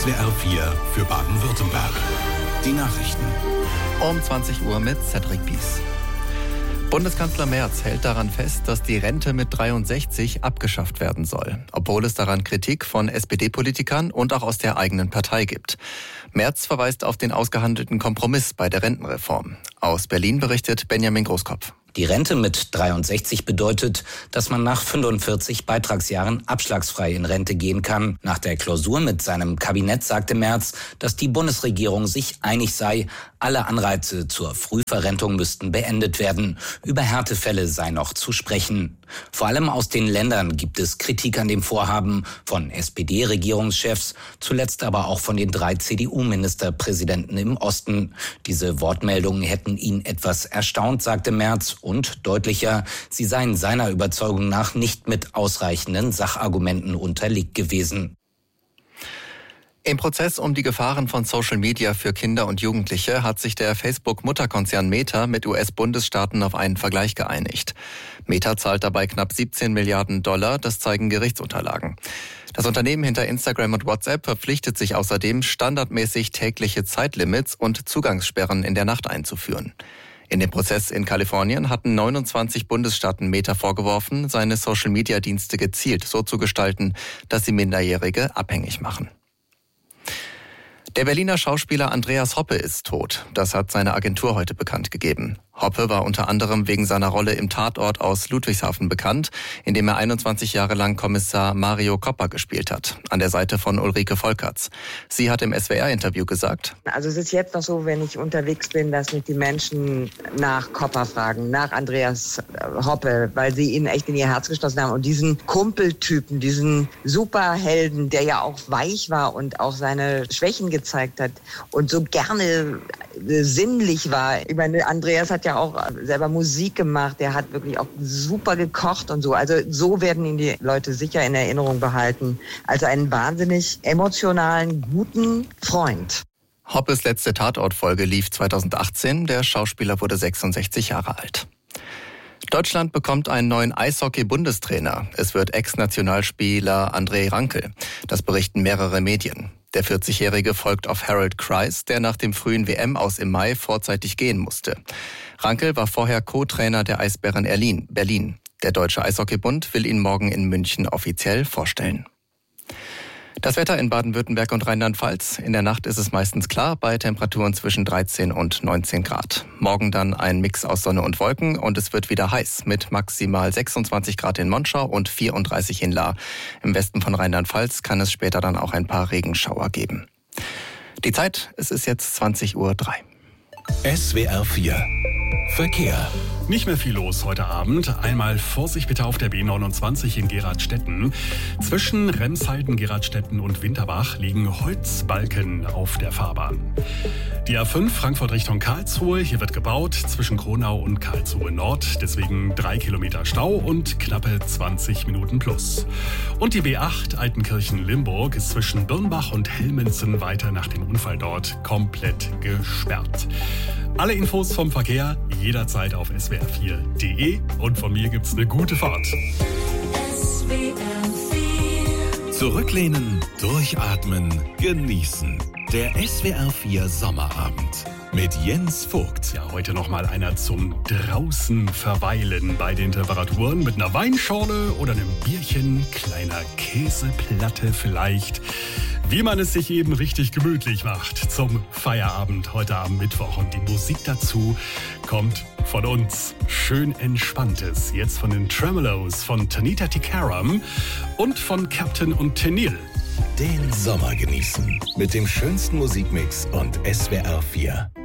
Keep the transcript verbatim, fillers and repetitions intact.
S W R vier für Baden-Württemberg. Die Nachrichten. Um zwanzig Uhr mit Cedric Pies. Bundeskanzler Merz hält daran fest, dass die Rente mit dreiundsechzig abgeschafft werden soll, obwohl es daran Kritik von S P D-Politikern und auch aus der eigenen Partei gibt. Merz verweist auf den ausgehandelten Kompromiss bei der Rentenreform. Aus Berlin berichtet Benjamin Großkopf. Die Rente mit dreiundsechzig bedeutet, dass man nach fünfundvierzig Beitragsjahren abschlagsfrei in Rente gehen kann. Nach der Klausur mit seinem Kabinett sagte Merz, dass die Bundesregierung sich einig sei, alle Anreize zur Frühverrentung müssten beendet werden. Über Härtefälle sei noch zu sprechen. Vor allem aus den Ländern gibt es Kritik an dem Vorhaben von S P D-Regierungschefs, zuletzt aber auch von den drei C D U-Ministerpräsidenten im Osten. Diese Wortmeldungen hätten ihn etwas erstaunt, sagte Merz, und deutlicher, sie seien seiner Überzeugung nach nicht mit ausreichenden Sachargumenten unterlegt gewesen. Im Prozess um die Gefahren von Social Media für Kinder und Jugendliche hat sich der Facebook-Mutterkonzern Meta mit U S-Bundesstaaten auf einen Vergleich geeinigt. Meta zahlt dabei knapp siebzehn Milliarden Dollar, das zeigen Gerichtsunterlagen. Das Unternehmen hinter Instagram und WhatsApp verpflichtet sich außerdem, standardmäßig tägliche Zeitlimits und Zugangssperren in der Nacht einzuführen. In dem Prozess in Kalifornien hatten neunundzwanzig Bundesstaaten Meta vorgeworfen, seine Social-Media-Dienste gezielt so zu gestalten, dass sie Minderjährige abhängig machen. Der Berliner Schauspieler Andreas Hoppe ist tot. Das hat seine Agentur heute bekannt gegeben. Hoppe war unter anderem wegen seiner Rolle im Tatort aus Ludwigshafen bekannt, in dem er einundzwanzig Jahre lang Kommissar Mario Coppa gespielt hat, an der Seite von Ulrike Volkerts. Sie hat im S W R-Interview gesagt: Also es ist jetzt noch so, wenn ich unterwegs bin, dass mich die Menschen nach Coppa fragen, nach Andreas Hoppe, weil sie ihn echt in ihr Herz geschlossen haben. Und diesen Kumpeltypen, diesen Superhelden, der ja auch weich war und auch seine Schwächen gezeigt hat und so gerne sinnlich war. Ich meine, Andreas hat ja auch selber Musik gemacht, der hat wirklich auch super gekocht und so. Also so werden ihn die Leute sicher in Erinnerung behalten. Also einen wahnsinnig emotionalen, guten Freund. Hoppes letzte Tatortfolge lief zweitausendachtzehn. Der Schauspieler wurde sechsundsechzig Jahre alt. Deutschland bekommt einen neuen Eishockey-Bundestrainer. Es wird Ex-Nationalspieler André Rankel. Das berichten mehrere Medien. Der vierzigjährige folgt auf Harold Kreis, der nach dem frühen W M-Aus im Mai vorzeitig gehen musste. Rankel war vorher Co-Trainer der Eisbären Berlin. Der Deutsche Eishockeybund will ihn morgen in München offiziell vorstellen. Das Wetter in Baden-Württemberg und Rheinland-Pfalz. In der Nacht ist es meistens klar, bei Temperaturen zwischen dreizehn und neunzehn Grad. Morgen dann ein Mix aus Sonne und Wolken und es wird wieder heiß mit maximal sechsundzwanzig Grad in Monschau und vierunddreißig in Lahr. Im Westen von Rheinland-Pfalz kann es später dann auch ein paar Regenschauer geben. Die Zeit, es ist jetzt zwanzig Uhr drei. S W R vier Verkehr. Nicht mehr viel los heute Abend. Einmal Vorsicht bitte auf der B neunundzwanzig in Geradstetten. Zwischen Remshalden, Geradstetten und Winterbach liegen Holzbalken auf der Fahrbahn. Die A fünf Frankfurt Richtung Karlsruhe. Hier wird gebaut zwischen Kronau und Karlsruhe Nord. Deswegen drei Kilometer Stau und knappe zwanzig Minuten plus. Und die B acht Altenkirchen-Limburg ist zwischen Birnbach und Helmensen weiter nach dem Unfall dort komplett gesperrt. Alle Infos vom Verkehr jederzeit auf S W R vier Punkt de und von mir gibt's eine gute Fahrt. S W R vier. Zurücklehnen, durchatmen, genießen. Der S W R vier Sommerabend mit Jens Vogt. Ja, heute noch mal einer zum draußen verweilen bei den Temperaturen mit einer Weinschorle oder einem Bierchen, kleiner Käseplatte vielleicht. Wie man es sich eben richtig gemütlich macht zum Feierabend heute am Mittwoch. Und die Musik dazu kommt von uns. Schön Entspanntes. Jetzt von den Tremolos, von Tanita Tikaram und von Captain und Tenil. Den Sommer genießen mit dem schönsten Musikmix und S W R vier.